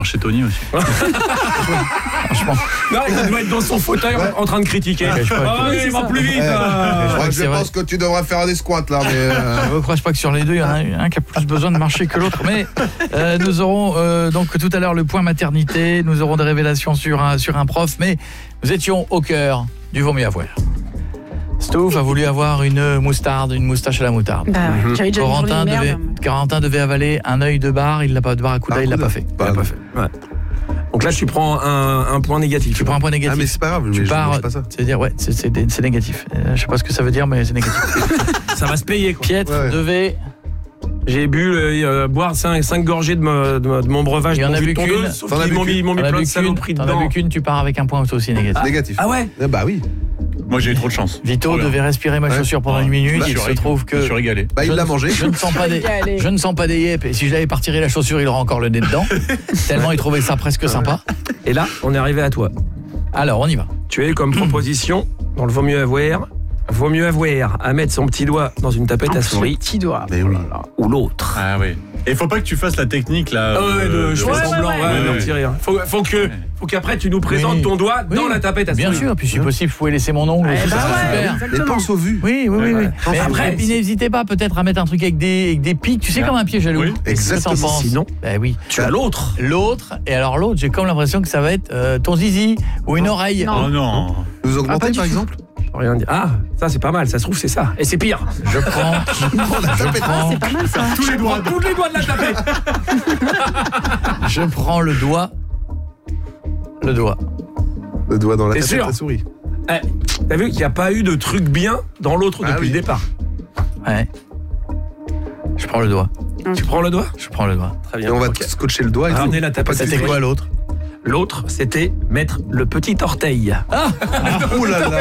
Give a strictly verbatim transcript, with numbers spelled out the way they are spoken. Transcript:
Chez Tony aussi. Franchement. Non, il doit être dans son fauteuil ouais. en train de critiquer. Ouais, ah oui, il va plus vite. Ouais. Euh... Je, crois que je pense que tu devrais faire des squats là. Mais euh... Je ne crois pas que sur les deux, il y en a un qui a plus besoin de marcher que l'autre. Mais euh, nous aurons euh, donc tout à l'heure le point maternité. Nous aurons des révélations sur un, sur un prof. Mais nous étions au cœur du Vaut mieux avoir. Stouff a voulu avoir une moustarde, une moustache à la moutarde. Bah ouais, mmh. Corentin, devait, Corentin devait avaler un œil de bar, il l'a pas de bar à coude, il l'a pas fait. Il l'a pas fait. Ouais. Donc là tu prends un, un point négatif. Tu prends un point négatif. Ah mais c'est pas grave, tu mais pars, je mange pas ça. C'est dire ouais, c'est, c'est, c'est négatif. Euh, je sais pas ce que ça veut dire mais c'est négatif. Ça va se payer quoi. Pietre ouais. devait J'ai bu euh, boire cinq gorgées de, me, de, de mon breuvage. Il y en a bu qu'une. Sauf qu'ils m'ont mis, ils m'ont mis plein de saloperies dedans. T'en as bu qu'une, tu pars avec un point aussi négatif. Ah, négatif. Ah ouais. Eh bah oui. Moi j'ai eu trop de chance. Vito devait respirer ma chaussure ouais. pendant ouais. une minute. Bah, il se trouve que je suis régalé. Bah il l'a mangé. Je ne sens pas des, je ne sens pas des yep. Et si je l'avais pas retiré la chaussure, il aurait encore le nez dedans. Tellement il trouvait ça presque sympa. Et là, on est arrivé à toi. Alors on y va. Tu as eu comme proposition dans le Vaut mieux avoir. Vaut mieux avoir à mettre son petit doigt dans une tapette un à souris. Petit doigt. Mais oui. Ou l'autre. Ah oui. Et il faut pas que tu fasses la technique là. Ah ouais, de, je fais ouais, semblant, ouais, ouais, ouais, ouais, ouais. Tirer, hein. Faut, faut que, faut qu'après tu nous présentes oui. ton doigt oui. dans la tapette à souris. Bien sûr, puis si possible, vous pouvez laisser mon ongle. Eh bah ouais, super. Mais pense au vu. Oui, oui, oui. oui. Mais après, puis n'hésitez pas peut-être à mettre un truc avec des, avec des pics. Tu sais, comme un piège à loup. Oui, exactement. Sinon, ben oui. Tu as l'autre. L'autre. Et alors l'autre, j'ai comme l'impression que ça va être euh, ton zizi ou une oreille. Non. Oh non. Nous augmenter ah, par exemple. Rien dire. Ah, ça c'est pas mal, ça se trouve c'est ça. Et c'est pire. Je prends. Je prends la tapette. Ah, c'est pas mal ça. Tous les doigts, tous les doigts de la tapette. Je prends le doigt. Le doigt. Le doigt dans la tapette sûr à souris. Eh, t'as vu qu'il n'y a pas eu de truc bien dans l'autre ah, depuis oui. le départ. Ouais. Je prends le doigt. Okay. Tu prends le doigt? Je prends le doigt. Très bien. Et on va okay. scotcher le doigt et ramener la tapette. C'était quoi l'autre? L'autre, c'était mettre le petit orteil. Ah, ah. Oh là là.